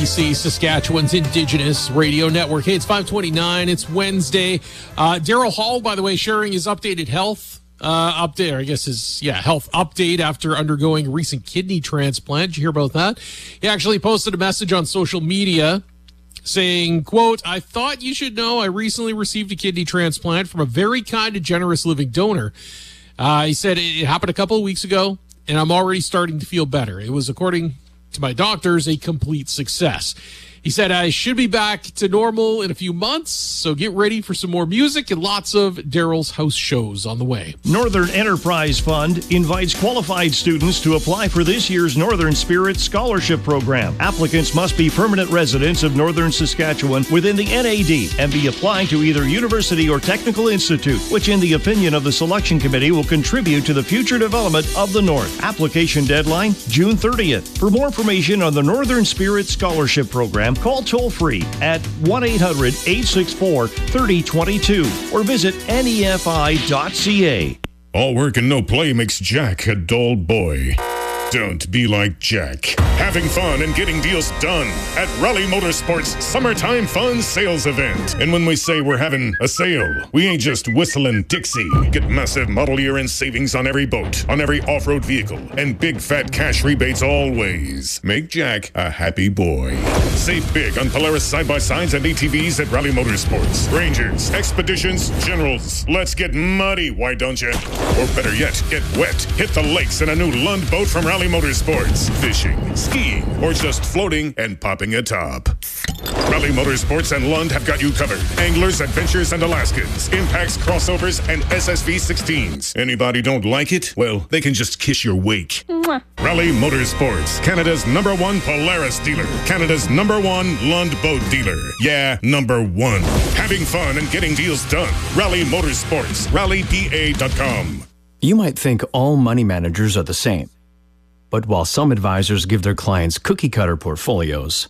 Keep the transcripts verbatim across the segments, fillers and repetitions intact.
B C, Saskatchewan's Indigenous Radio Network. Hey, it's five twenty-nine. It's Wednesday. Uh, Daryl Hall, by the way, sharing his updated health uh, update, or I guess his, yeah, health update after undergoing a recent kidney transplant. Did you hear about that? He actually posted a message on social media saying, quote, "I thought you should know I recently received a kidney transplant from a very kind and generous living donor." Uh, he said it happened a couple of weeks ago, and I'm already starting to feel better. It was, according to my doctors, a complete success. He said, "I should be back to normal in a few months, so get ready for some more music and lots of Daryl's house shows on the way." Northern Enterprise Fund invites qualified students to apply for this year's Northern Spirit Scholarship Program. Applicants must be permanent residents of Northern Saskatchewan within the N A D and be applying to either university or technical institute, which in the opinion of the selection committee will contribute to the future development of the North. Application deadline, June thirtieth. For more information on the Northern Spirit Scholarship Program, call toll-free at one eight hundred, eight six four, three oh two two or visit N E F I dot C A. All work and no play makes Jack a dull boy. Don't be like Jack. Having fun and getting deals done at Raleigh Motorsports Summertime Fun Sales Event. And when we say we're having a sale, we ain't just whistling Dixie. Get massive model year end savings on every boat, on every off-road vehicle, and big fat cash rebates always. Make Jack a happy boy. Save big on Polaris side-by-sides and A T Vs at Raleigh Motorsports. Rangers, Expeditions, Generals. Let's get muddy, why don't you? Or better yet, get wet. Hit the lakes in a new Lund boat from Raleigh Motorsports. Fishing, skiing, or just floating and popping a top. Raleigh Motorsports and Lund have got you covered. Anglers, Adventures, and Alaskans, Impacts, Crossovers, and S S V sixteens. Anybody don't like it? Well, they can just kiss your wake. Mwah. Raleigh Motorsports, Canada's number one Polaris dealer. Canada's number one Lund boat dealer. Yeah, number one. Having fun and getting deals done. Raleigh Motorsports, raleigh p a dot com. You might think all money managers are the same. But while some advisors give their clients cookie-cutter portfolios,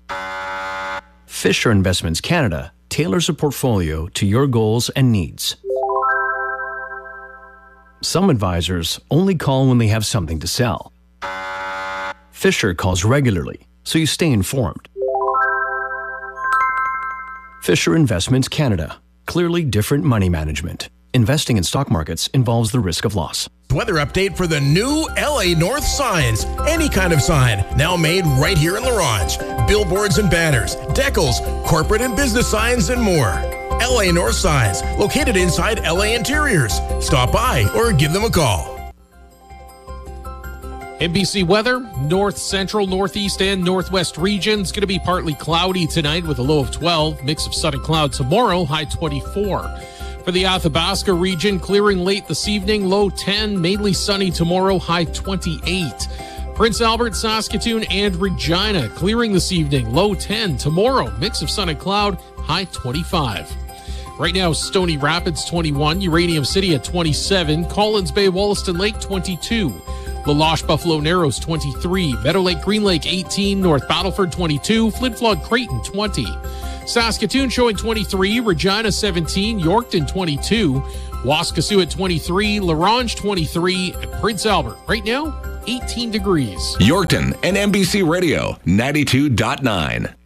Fisher Investments Canada tailors a portfolio to your goals and needs. Some advisors only call when they have something to sell. Fisher calls regularly, so you stay informed. Fisher Investments Canada. Clearly different money management. Investing in stock markets involves the risk of loss. Weather update for the new L A North signs. Any kind of sign, now made right here in La Ronge. Billboards and banners, decals, corporate and business signs, and more. L A North signs, located inside L A Interiors. Stop by or give them a call. N B C weather, north, central, northeast, and northwest regions. Going to be partly cloudy tonight with a low of twelve. Mix of sun and cloud tomorrow, high twenty-four. For the Athabasca region, clearing late this evening, low ten, mainly sunny tomorrow, high twenty-eight. Prince Albert, Saskatoon, and Regina, clearing this evening, low ten. Tomorrow, mix of sun and cloud, high twenty-five. Right now, Stony Rapids, twenty-one. Uranium City at twenty-seven. Collins Bay, Wollaston Lake, twenty-two. La Loche, Buffalo Narrows, twenty-three. Meadow Lake, Green Lake, eighteen. North Battleford, twenty-two. Flin Flon, Creighton, twenty. Saskatoon showing twenty-three, Regina seventeen, Yorkton twenty-two, Waskesiu at twenty-three, La Ronge twenty-three, and Prince Albert right now eighteen degrees. Yorkton and N B C Radio ninety-two point nine.